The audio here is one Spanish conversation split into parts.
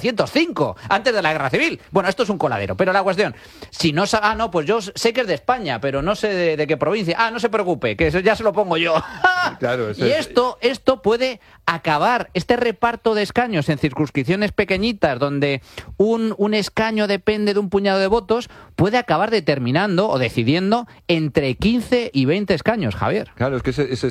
1905, antes de la Guerra Civil. Bueno, esto es un coladero, pero la cuestión, si no... no, pues yo sé que es de España, pero no sé de qué provincia. No se preocupe, que eso ya se lo pongo yo. Claro, y esto puede acabar, este reparto de escaños en circunscripciones pequeñitas, donde un escaño depende de un puñado de votos, puede acabar determinando o decidiendo entre 15 y 20 escaños, Javier. Claro, es que ese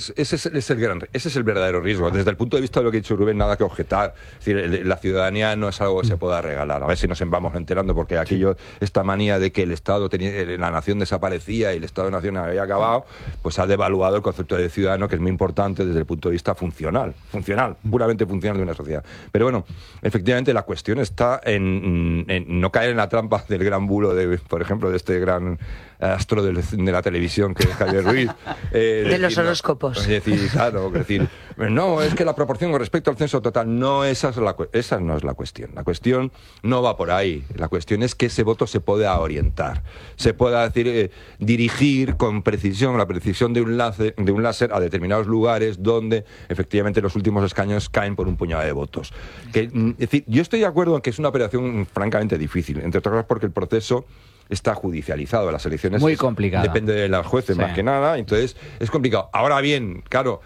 es el verdadero riesgo. Desde el punto de vista de lo que ha dicho Rubén, nada que objetar. Es decir, la ciudadanía no es algo que se pueda regalar. A ver si nos vamos enterando, porque aquello, esta manía de que el Estado la nación desaparecía y el Estado-nación había acabado, pues ha devaluado el concepto de ciudadano, que es muy importante desde el punto de vista funcional, puramente funcional de una sociedad. Pero bueno, efectivamente la cuestión está en no caer en la trampa del gran bulo, por ejemplo, de este gran astro de la televisión que es Javier Ruiz. De los horóscopos. Es decir, claro, no, es que la proporción con respecto al censo total, no, esa no es la cuestión. La cuestión no va por ahí. La cuestión es que ese voto se pueda orientar, se pueda dirigir con precisión, la precisión de un láser a determinados lugares donde efectivamente los últimos escaños caen por un puñado de votos. Es decir, yo estoy de acuerdo en que es una operación francamente difícil, entre otras cosas porque el proceso está judicializado. Las elecciones muy complicado. Depende de los jueces, sí, más que nada, entonces es complicado. Ahora bien, claro,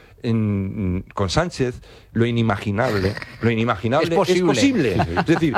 con Sánchez lo inimaginable es posible. Es decir,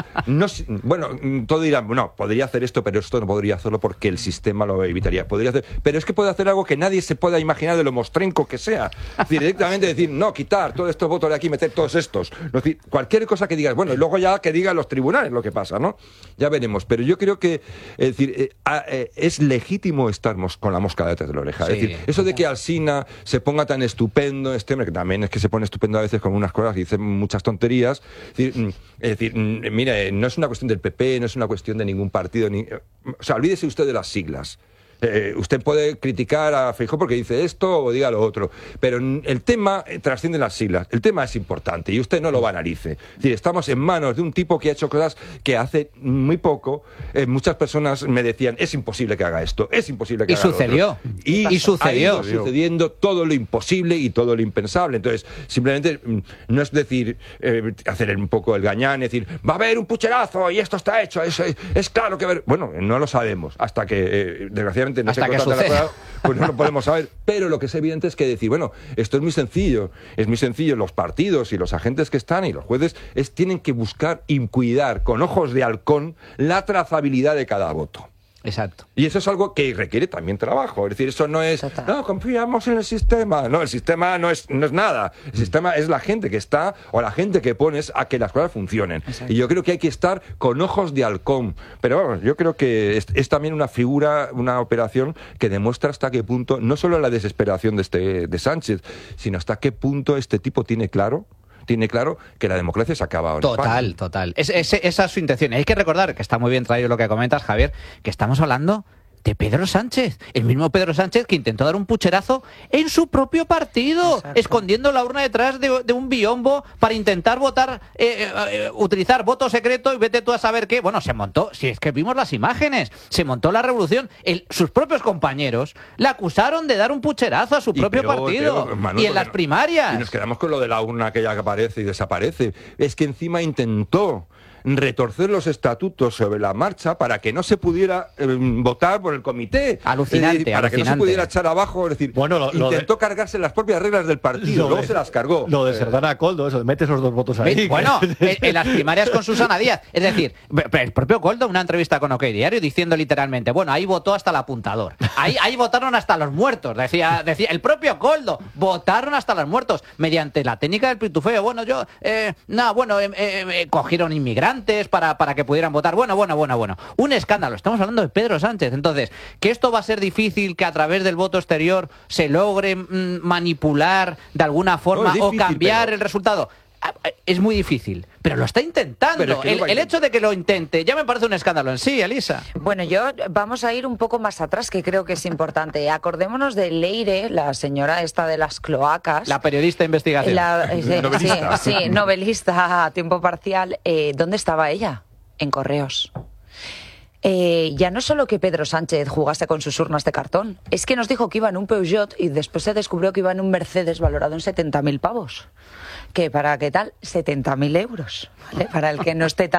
todo dirán, no, podría hacer esto, pero esto no podría hacerlo porque el sistema lo evitaría. Pero es que puede hacer algo que nadie se pueda imaginar de lo mostrenco que sea. Es decir, directamente decir, no, quitar todos estos votos de aquí, meter todos estos. Es decir, cualquier cosa que digas, bueno, y luego ya que digan los tribunales lo que pasa, ¿no? Ya veremos. Pero yo creo que, es decir, es legítimo estar con la mosca detrás de la oreja. Sí, es decir, eso de que Alsina se ponga tan estupendo, que también es que se pone estupendo a veces con unas cosas y dice muchas tonterías. Es decir, mire, no es una cuestión del PP, no es una cuestión de ningún partido. O sea, olvídese usted de las siglas. Usted puede criticar a Feijóo porque dice esto o diga lo otro, pero el tema trasciende las siglas. El tema es importante y usted no lo banalice. Es decir, estamos en manos de un tipo que ha hecho cosas que hace muy poco muchas personas me decían, es imposible que haga esto, es imposible que haga sucedió. Lo otro. Y sucedió. Ha ido sucediendo todo lo imposible y todo lo impensable. Entonces, simplemente no es decir, hacer un poco el gañán, es decir, va a haber un pucherazo y esto está hecho, es claro que... Bueno, no lo sabemos hasta que, desgraciadamente, no hasta que suceda. Pues no lo podemos saber, pero lo que es evidente es que decir, bueno, esto es muy sencillo, los partidos y los agentes que están y los jueces tienen que buscar y cuidar con ojos de halcón la trazabilidad de cada voto. Exacto. Y eso es algo que requiere también trabajo. Es decir, eso no es, no, confiamos en el sistema. No, el sistema no es nada. El sistema es la gente que está o la gente que pones a que las cosas funcionen. Exacto. Y yo creo que hay que estar con ojos de halcón. Pero bueno, yo creo que es también una figura, una operación que demuestra hasta qué punto, no solo la desesperación de Sánchez, sino hasta qué punto este tipo tiene claro que la democracia se acaba ahora. Total. Esa es su intención. Hay que recordar, que está muy bien traído lo que comentas, Javier, que estamos hablando de Pedro Sánchez, el mismo Pedro Sánchez que intentó dar un pucherazo en su propio partido, exacto, escondiendo la urna detrás de un biombo para intentar votar, utilizar voto secreto y vete tú a saber qué. Bueno, se montó, si es que vimos las imágenes, se montó la revolución. Sus propios compañeros le acusaron de dar un pucherazo a su propio partido, Manuel, y en las primarias. Y nos quedamos con lo de la urna aquella que aparece y desaparece. Es que encima intentó retorcer los estatutos sobre la marcha para que no se pudiera votar por el comité. Alucinante, para que no se pudiera echar abajo. Es decir, intentó cargarse las propias reglas del partido, luego se las cargó. Lo de Serdana Coldo, eso, mete esos dos votos ahí. Bueno, en las primarias con Susana Díaz. Es decir, el propio Coldo, una entrevista con OK Diario, diciendo literalmente, bueno, ahí votó hasta el apuntador. Ahí votaron hasta los muertos. Decía el propio Coldo, votaron hasta los muertos. Mediante la técnica del pitufeo. Bueno, cogieron inmigrantes para que pudieran votar. Bueno. Un escándalo. Estamos hablando de Pedro Sánchez. Entonces, que esto va a ser difícil, que a través del voto exterior se logre manipular de alguna forma o cambiar el resultado. Es muy difícil, pero lo está intentando. El hecho de que lo intente ya me parece un escándalo en sí, Elisa. Bueno, vamos a ir un poco más atrás, que creo que es importante. Acordémonos de Leire, la señora esta de las cloacas. La periodista de investigación. Novelista. Sí, novelista a tiempo parcial. ¿Dónde estaba ella? En Correos. Ya no solo que Pedro Sánchez jugase con sus urnas de cartón, es que nos dijo que iba en un Peugeot y después se descubrió que iba en un Mercedes valorado en 70.000 pavos. ¿Para qué tal? 70.000 euros, ¿vale? Para el que no esté tan